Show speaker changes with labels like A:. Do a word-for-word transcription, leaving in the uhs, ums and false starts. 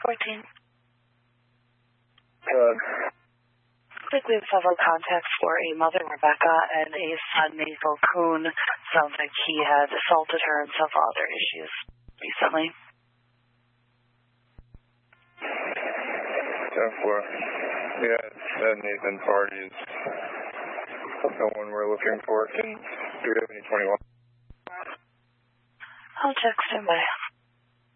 A: fourteen.
B: Good.
A: I think we have several contacts for a mother, Rebecca, and a son, Nathan Kuhn. Sounds like he had assaulted her and several other issues recently.
B: ten four. Yeah, that Nathan party is the one we're looking for. Can, do we have any twenty-one?
A: I'll check standby.